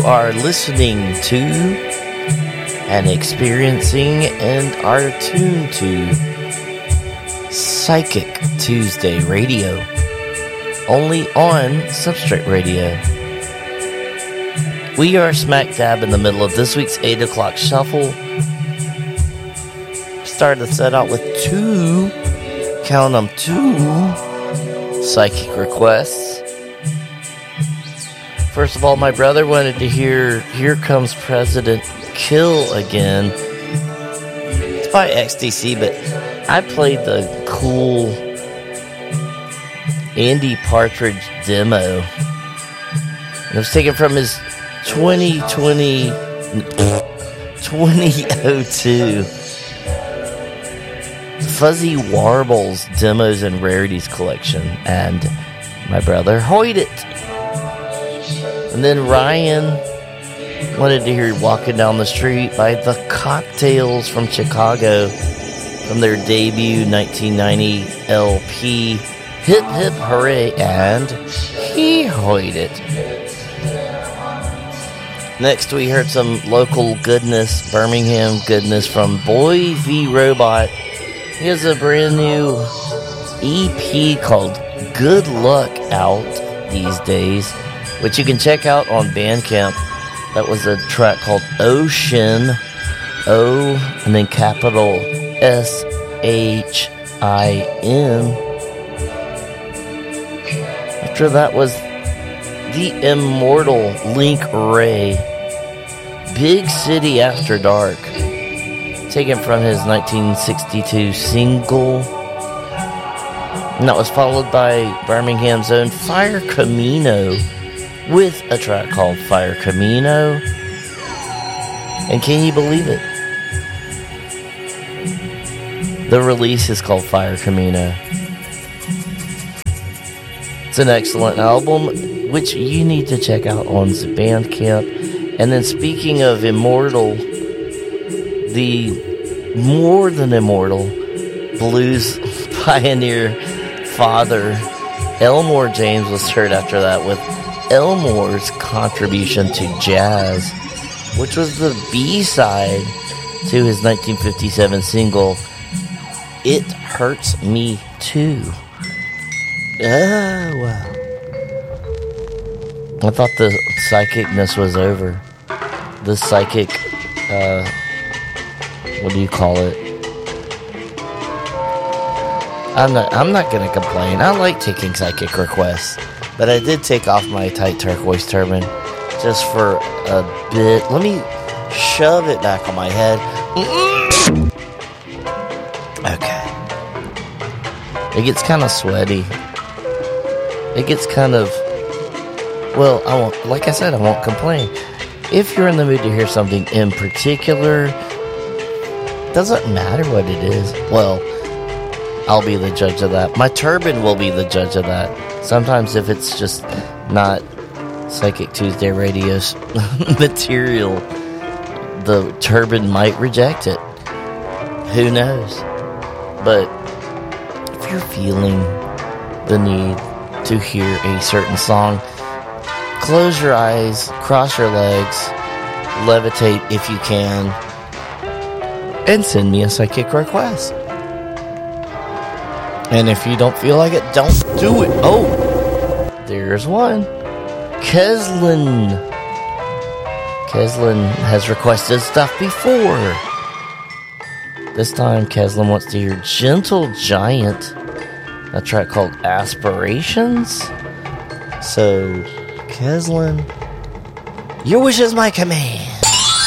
are listening to and experiencing and are tuned to Psychic Tuesday Radio, only on Substrate Radio. We are smack dab in the middle of this week's 8 o'clock shuffle. Started the set out with two psychic requests. First of all, my brother wanted to hear Here Comes President Kill Again. It's by XTC, but I played the cool Andy Partridge demo. It was taken from his 2002 Fuzzy Warbles Demos and Rarities collection, and my brother hoyed it. And then Ryan wanted to hear Walking Down the Street by The Cocktails from Chicago, from their debut 1990 LP Hip Hip Hooray, and he hoyed it. Next we heard some local goodness, Birmingham goodness from Boy V Robot. He has a brand new EP called Good Luck out these days, which you can check out on Bandcamp. That was a track called Ocean, O and then capital SHIN. After that was the immortal Link Ray, Big City After Dark, taken from his 1962 single. And that was followed by Birmingham's own Fire Camino with a track called Fire Camino. And can you believe it? The release is called Fire Camino. It's an excellent album, which you need to check out on Bandcamp. And then speaking of immortal, the more than immortal blues pioneer father Elmore James was heard after that with Elmore's contribution to jazz, which was the B-side to his 1957 single It Hurts Me Too. Oh, wow. I thought the psychicness was over. The psychic, what do you call it? I'm not gonna complain. I like taking psychic requests, but I did take off my tight turquoise turban just for a bit. Let me shove it back on my head. Okay. It gets kind of sweaty. It gets kind of, well, I won't complain. If you're in the mood to hear something in particular, doesn't matter what it is. Well, I'll be the judge of that. My turban will be the judge of that. Sometimes if it's just not Psychic Tuesday Radio material, the turban might reject it. Who knows? But if you're feeling the need to hear a certain song, close your eyes, cross your legs, levitate if you can, and send me a psychic request. And if you don't feel like it, don't do it. Oh, there's one. Keslin has requested stuff before. This time, Keslin wants to hear Gentle Giant, a track called Aspirations. So, Keslin, your wish is my command.